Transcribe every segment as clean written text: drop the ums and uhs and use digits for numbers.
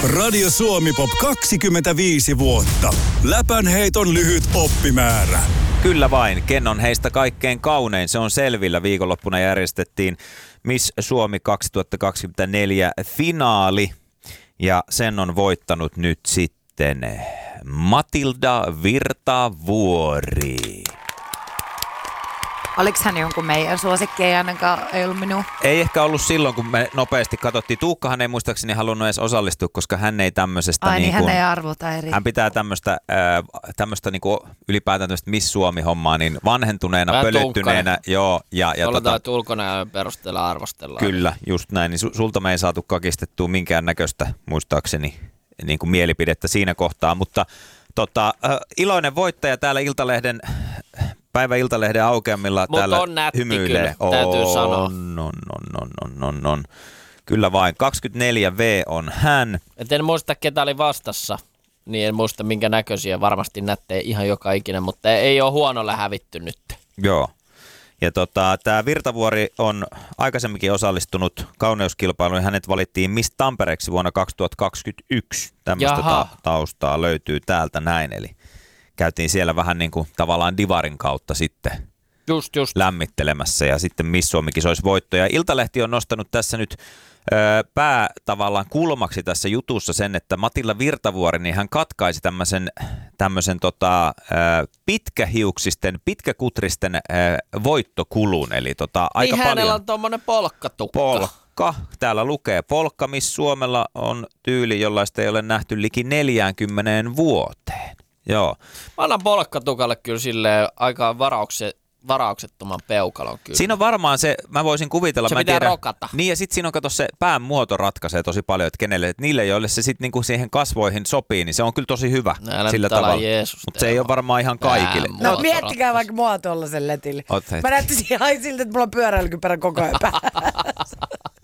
Radio Suomi-pop 25 vuotta. Läpänheiton lyhyt oppimäärä. Kyllä vain. Ken on heistä kaikkein kaunein? Se on selvillä. Viikonloppuna järjestettiin Miss Suomi 2024 finaali. Ja sen on voittanut nyt sitten Matilda Virtavuori. Oliko hän jonkun meidän suosikki? Ei ainakaan ei ollut minun. Ei ehkä ollut silloin, kun me nopeasti katsottiin. Tuukkahan ei muistaakseni halunnut edes osallistua, koska hän ei tämmöisestä... Ai niin, hän ei arvota eri. Hän pitää tämmöistä niinku ylipäätään tämmöistä Miss Suomi-hommaa niin vanhentuneena, pölyttyneenä. Joo, oletaan, että ulkonäön perusteella arvostellaan. Kyllä, just näin. Niin sulta me ei saatu kakistettua minkään näköistä, muistaakseni, niin kuin mielipidettä siinä kohtaa. Mutta iloinen voittaja täällä Päivä Iltalehden aukeamilla täällä on nätti hymyilee. Kyllä, täytyy sanoa. On. Kyllä vain. 24V on hän. Et en muista, ketä oli vastassa. Niin en muista, minkä näköisiä. Varmasti nättejä ihan joka ikinen, mutta ei ole huonolle hävitty nyt. Joo. Ja tämä Virtavuori on aikaisemminkin osallistunut kauneuskilpailuun. Hänet valittiin Miss Tampereeksi vuonna 2021. Tämmöistä taustaa löytyy täältä näin. Eli käytiin siellä vähän niin kuin tavallaan divarin kautta sitten just lämmittelemässä ja sitten Miss Suomi-kisoissa voittoja. Iltalehti on nostanut tässä nyt tavallaan kulmaksi tässä jutussa sen, että Matilda Virtavuori, niin hän katkaisi tämmöisen pitkähiuksisten, pitkäkutristen voittokulun. Eli aika niin paljon. Hänellä on tuommoinen polkkatukka. Polkka. Täällä lukee polkka, Miss Suomella on tyyli, jollaista ei ole nähty liki 40 vuoteen. Joo. Mä annan polkkatukalle kyllä silleen aika varauksettoman peukalon kyllä. Siinä on varmaan se, mä voisin kuvitella. Se pitää rokata. Niin ja sitten siinä on, kato, se pään muoto ratkaisee tosi paljon, että niille, joille se sitten niinku siihen kasvoihin sopii, niin se on kyllä tosi hyvä sillä tavalla. Mutta se ei ole varmaan ihan kaikille. No miettikää vaikka mua tuollaisen letille. Mä näyttäisin ihan siltä, että mulla on pyöräilykypärä koko ajan päässä.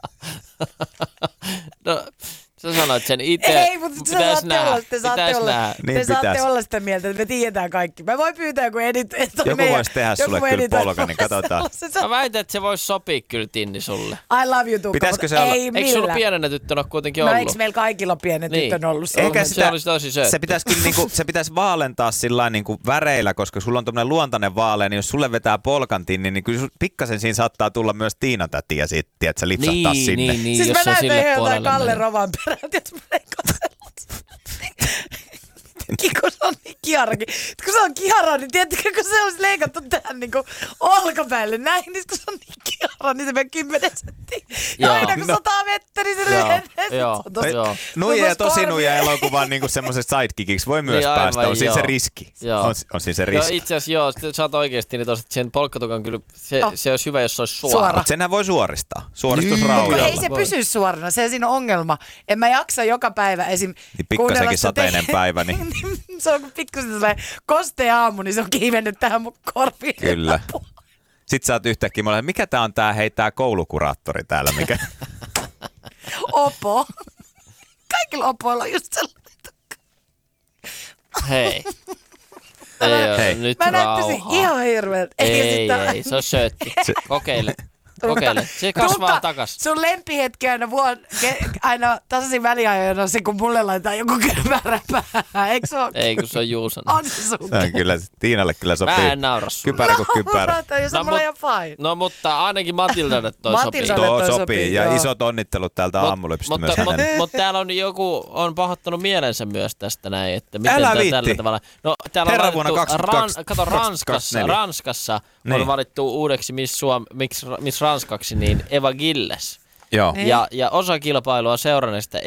No, sä sanoit sen itse. Ei, mutta te saatte olla sitä mieltä, että me tiedetään kaikki. Mä voin pyytää joku joku voisi tehdä sulle kyllä polkan, niin katsotaan. Mä väitän, että se voisi sopia kyllä Tinni sulle. I love you, Tuukka. Pitäisikö se olla? Eikö sulla pienenä tyttönä kuitenkin ollut? No eikö meillä kaikilla on pienet tyttön ollut? Eikä se olisi tosi se pitäisi vaalentaa sillain niinku väreillä, koska sulla on tommonen luontainen vaaleja, niin jos sulle vetää polkan Tinni, niin kyllä pikkasen siinä saattaa tulla myös Tiina-tätiä sitten, että sä lipsahtaa sinne. Niin, siis jos mä se näytän sille jotain puolelle Kalle Rovan perään, että mä en katsellut. Kun se on niin kiharakin. Kun se on kihara, niin tiedättekö, kun se olisi leikattu tähän niin kuin olkapäälle näin, niin kun se on niin kihara, niin se menee 10 senttiä. Ja aina kun sataa vettä, niin se menee. Nuija ja tosi nuija elokuvan niin semmoisesta sidekickiksi voi myös päästä. On siinä se riski. On siinä se riski. Itse asiassa sä oot oikeasti, niin sen polkkatukan kyllä, se olisi hyvä, jos se olisi suora. Mutta senhän voi suoristaa. Suoristusraudalla. Ei se pysy suorana, se on siinä ongelma. En mä jaksa joka päivä esim. Niin pikkasenkin sateinen päivä, niin... Se on pikkusen sellainen kostea aamu, niin se on kiivennyt tähän mun korviin. Kyllä. Sitten sä oot yhtäkkiä, mikä tää on tää koulukuraattori täällä, mikä? Opo. Kaikilla opoilla on just sellainen tukka. Hei. Nyt mä näyttäisin ihan hirveältä. Ei, se on söötti. Kokeile. Se kasvaa takas. Sun lempihetki aina tasaisin väliajoina on se, kun mulle laitetaan joku kypärä päähän. Eikö se ole? Ei, kun se on Juuson. On se sun. Kyllä, Tiinalle kyllä sopii. Mä en naura sulle. Kypärä kuin kypärä. No mutta ainakin Matildalle toi sopii. Toi sopii. Ja isot onnittelut täältä aamulypsystä myös hänelle. Mutta täällä on joku pahoittanut mielensä myös tästä näin. Että miten älä viitti. Tällä tavalla. No täällä Herra on vuonna valittu, kato Ranskassa on valittu uudeksi Miss Ranskaksi niin Eva Gilles. Joo. Ja osa kilpailua seuranneista